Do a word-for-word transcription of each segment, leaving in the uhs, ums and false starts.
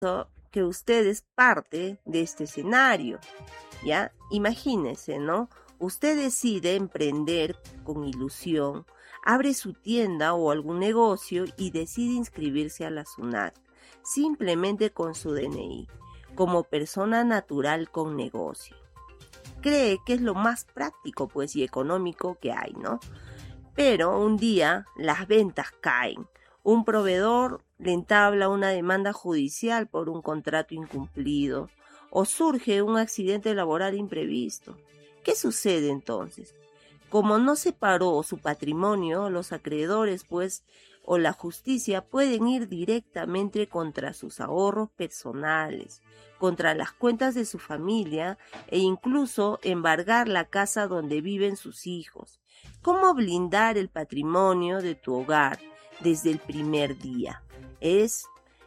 que usted es parte de este escenario, ¿ya? Imagínese, ¿no? Usted decide emprender con ilusión, abre su tienda o algún negocio y decide inscribirse a la SUNAT, simplemente con su D N I, como persona natural con negocio. Cree que es lo más práctico, pues, y económico que hay, ¿no? Pero un día las ventas caen. Un proveedor le entabla una demanda judicial por un contrato incumplido o surge un accidente laboral imprevisto. ¿Qué sucede entonces? Como no separó su patrimonio, los acreedores, pues, o la justicia pueden ir directamente contra sus ahorros personales, contra las cuentas de su familia e incluso embargar la casa donde viven sus hijos. ¿Cómo blindar el patrimonio de tu hogar desde el primer día? Es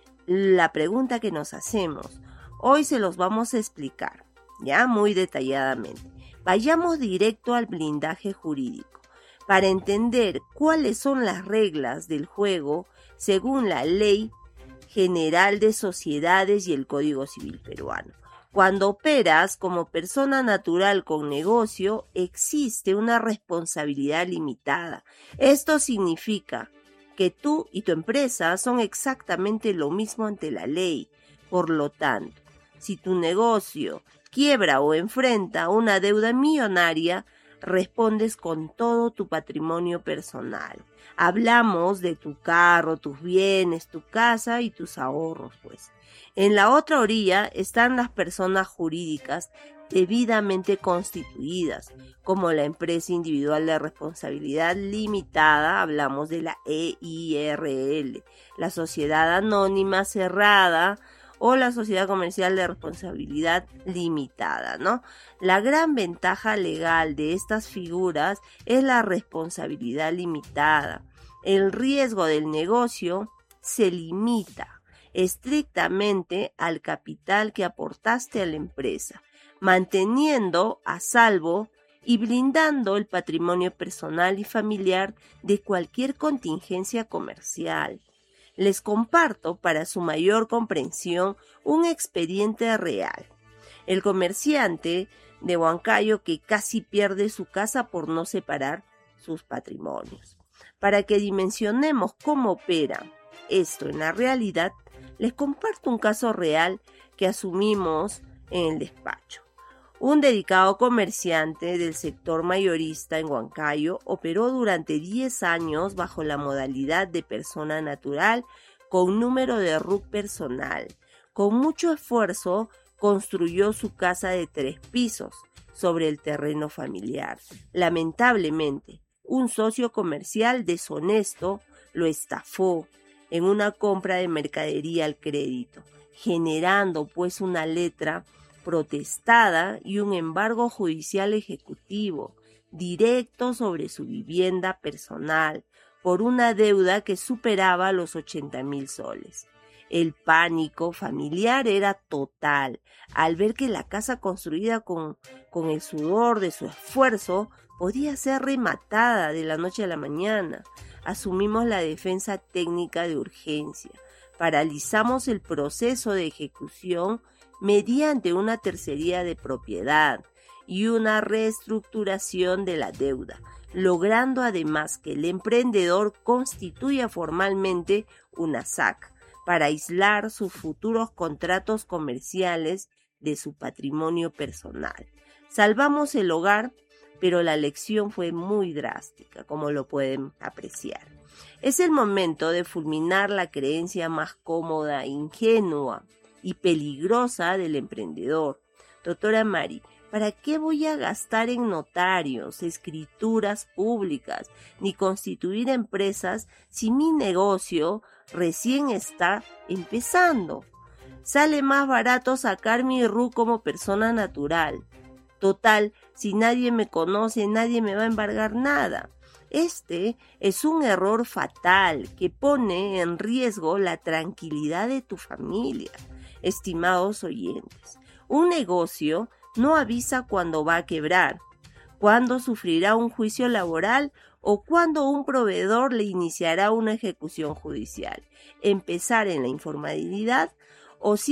la pregunta que nos hacemos. Hoy se los vamos a explicar, ya muy detalladamente. Vayamos directo al blindaje jurídico para entender cuáles son las reglas del juego según la Ley General de Sociedades y el Código Civil peruano. Cuando operas como persona natural con negocio, existe una responsabilidad limitada. Esto significa que tú y tu empresa son exactamente lo mismo ante la ley. Por lo tanto, si tu negocio quiebra o enfrenta una deuda millonaria, respondes con todo tu patrimonio personal. Hablamos de tu carro, tus bienes, tu casa y tus ahorros, pues. En la otra orilla están las personas jurídicas debidamente constituidas, como la empresa individual de responsabilidad limitada, hablamos de la E I R L, la sociedad anónima cerrada o la sociedad comercial de responsabilidad limitada, ¿no? La gran ventaja legal de estas figuras es la responsabilidad limitada. El riesgo del negocio se limita estrictamente al capital que aportaste a la empresa, manteniendo a salvo y blindando el patrimonio personal y familiar de cualquier contingencia comercial. Les comparto, para su mayor comprensión, un expediente real. El comerciante de Huancayo que casi pierde su casa por no separar sus patrimonios. Para que dimensionemos cómo opera esto en la realidad, les comparto un caso real que asumimos en el despacho. Un dedicado comerciante del sector mayorista en Huancayo operó durante diez años bajo la modalidad de persona natural con número de R U C personal. Con mucho esfuerzo construyó su casa de tres pisos sobre el terreno familiar. Lamentablemente, un socio comercial deshonesto lo estafó en una compra de mercadería al crédito, generando pues una letra protestada y un embargo judicial ejecutivo directo sobre su vivienda personal por una deuda que superaba los ochenta mil soles. El pánico familiar era total al ver que la casa construida con, con el sudor de su esfuerzo podía ser rematada de la noche a la mañana. Asumimos la defensa técnica de urgencia, paralizamos el proceso de ejecución mediante una tercería de propiedad y una reestructuración de la deuda, logrando además que el emprendedor constituya formalmente una S A C para aislar sus futuros contratos comerciales de su patrimonio personal. Salvamos el hogar, pero la lección fue muy drástica, como lo pueden apreciar. Es el momento de fulminar la creencia más cómoda, ingenua y peligrosa del emprendedor. Doctora Mari, ¿para qué voy a gastar en notarios, escrituras públicas, ni constituir empresas si mi negocio recién está empezando? Sale más barato sacar mi R U como persona natural. Total, si nadie me conoce, nadie me va a embargar nada. Este es un error fatal que pone en riesgo la tranquilidad de tu familia. Estimados oyentes, un negocio no avisa cuándo va a quebrar, cuándo sufrirá un juicio laboral o cuándo un proveedor le iniciará una ejecución judicial. Empezar en la informalidad o si